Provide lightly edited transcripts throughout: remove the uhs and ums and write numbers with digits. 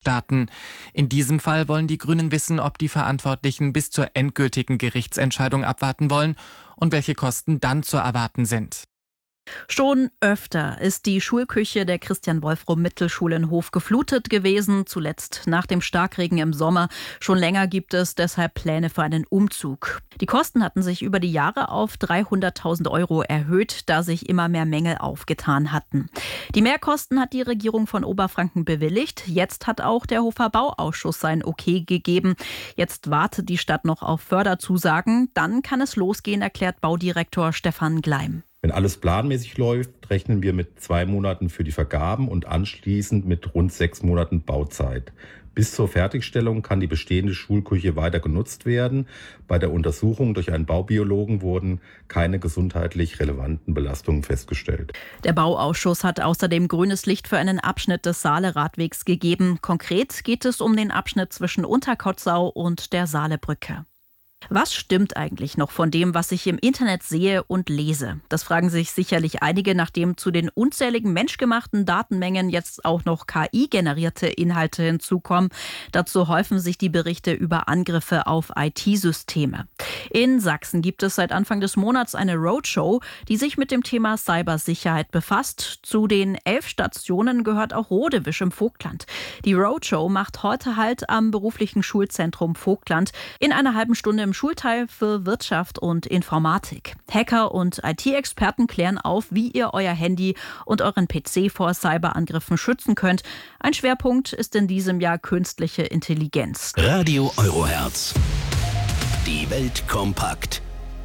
starten. In diesem Fall wollen die Grünen wissen, ob die Verantwortlichen bis zur endgültigen Gerichtsentscheidung abwarten wollen und welche Kosten dann zu erwarten sind. Schon öfter ist die Schulküche der Christian-Wolfrum-Mittelschule in Hof geflutet gewesen, zuletzt nach dem Starkregen im Sommer. Schon länger gibt es deshalb Pläne für einen Umzug. Die Kosten hatten sich über die Jahre auf 300.000 € erhöht, da sich immer mehr Mängel aufgetan hatten. Die Mehrkosten hat die Regierung von Oberfranken bewilligt. Jetzt hat auch der Hofer Bauausschuss sein Okay gegeben. Jetzt wartet die Stadt noch auf Förderzusagen. Dann kann es losgehen, erklärt Baudirektor Stefan Gleim. Wenn alles planmäßig läuft, rechnen wir mit 2 Monaten für die Vergaben und anschließend mit rund 6 Monaten Bauzeit. Bis zur Fertigstellung kann die bestehende Schulküche weiter genutzt werden. Bei der Untersuchung durch einen Baubiologen wurden keine gesundheitlich relevanten Belastungen festgestellt. Der Bauausschuss hat außerdem grünes Licht für einen Abschnitt des Saale-Radwegs gegeben. Konkret geht es um den Abschnitt zwischen Unterkotzau und der Saalebrücke. Was stimmt eigentlich noch von dem, was ich im Internet sehe und lese? Das fragen sich sicherlich einige, nachdem zu den unzähligen menschgemachten Datenmengen jetzt auch noch KI-generierte Inhalte hinzukommen. Dazu häufen sich die Berichte über Angriffe auf IT-Systeme. In Sachsen gibt es seit Anfang des Monats eine Roadshow, die sich mit dem Thema Cybersicherheit befasst. Zu den 11 Stationen gehört auch Rodewisch im Vogtland. Die Roadshow macht heute Halt am beruflichen Schulzentrum Vogtland. In einer halben Stunde im Schulteil für Wirtschaft und Informatik. Hacker und IT-Experten klären auf, wie ihr euer Handy und euren PC vor Cyberangriffen schützen könnt. Ein Schwerpunkt ist in diesem Jahr künstliche Intelligenz. Radio Eurohertz. Die Welt kompakt.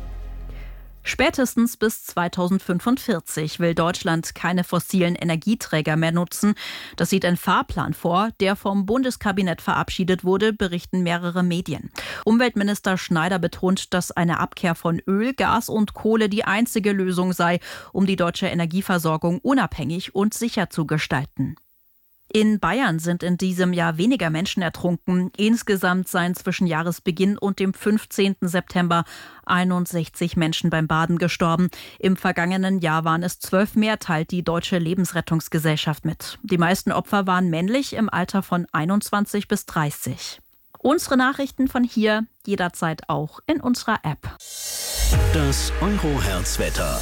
Spätestens bis 2045 will Deutschland keine fossilen Energieträger mehr nutzen. Das sieht ein Fahrplan vor, der vom Bundeskabinett verabschiedet wurde, berichten mehrere Medien. Umweltminister Schneider betont, dass eine Abkehr von Öl, Gas und Kohle die einzige Lösung sei, um die deutsche Energieversorgung unabhängig und sicher zu gestalten. In Bayern sind in diesem Jahr weniger Menschen ertrunken. Insgesamt seien zwischen Jahresbeginn und dem 15. September 61 Menschen beim Baden gestorben. Im vergangenen Jahr waren es 12 mehr, teilt die Deutsche Lebensrettungsgesellschaft mit. Die meisten Opfer waren männlich im Alter von 21 bis 30. Unsere Nachrichten von hier jederzeit auch in unserer App. Das Eurohertz-Wetter.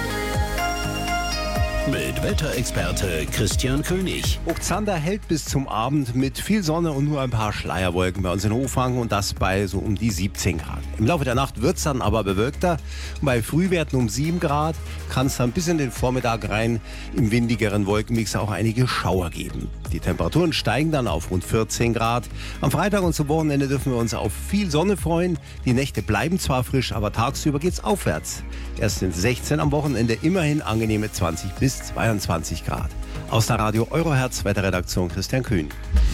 Mit Wetterexperte Christian König. Hochzander hält bis zum Abend mit viel Sonne und nur ein paar Schleierwolken bei uns in Hofranken und das bei so um die 17 Grad. Im Laufe der Nacht wird es dann aber bewölkter. Und bei Frühwerten um 7 Grad kann es dann bis in den Vormittag rein im windigeren Wolkenmix auch einige Schauer geben. Die Temperaturen steigen dann auf rund 14 Grad. Am Freitag und zum Wochenende dürfen wir uns auf viel Sonne freuen. Die Nächte bleiben zwar frisch, aber tagsüber geht's aufwärts. Erst sind 16 am Wochenende, immerhin angenehme 20 bis 22 Grad. Aus der Radio Eurohertz Wetterredaktion Christian Kühn.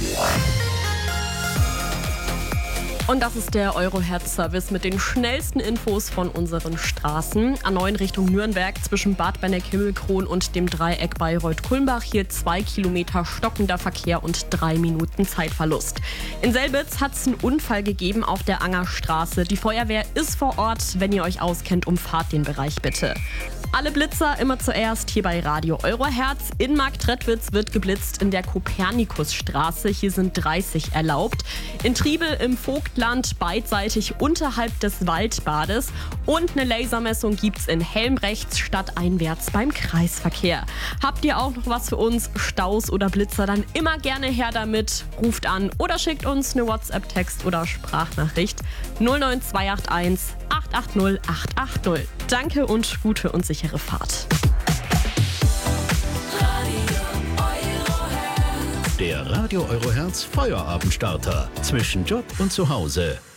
Und das ist der Eurohertz-Service mit den schnellsten Infos von unseren Straßen. A9 Richtung Nürnberg zwischen Bad Benneck-Himmelkron und dem Dreieck Bayreuth-Kulmbach. Hier 2 Kilometer stockender Verkehr und 3 Minuten Zeitverlust. In Selbitz hat es einen Unfall gegeben auf der Angerstraße. Die Feuerwehr ist vor Ort. Wenn ihr euch auskennt, umfahrt den Bereich bitte. Alle Blitzer immer zuerst hier bei Radio Eurohertz. In Marktredwitz wird geblitzt in der Kopernikusstraße. Hier sind 30 erlaubt. In Triebel im Vogtland beidseitig unterhalb des Waldbades. Und eine Lasermessung gibt's in Helmrechts stadteinwärts beim Kreisverkehr. Habt ihr auch noch was für uns? Staus oder Blitzer? Dann immer gerne her damit. Ruft an oder schickt uns eine WhatsApp-Text oder Sprachnachricht 09281 880 880. Danke und gute und sichere Fahrt. Der Radio Eurohertz Feuerabendstarter zwischen Job und Zuhause.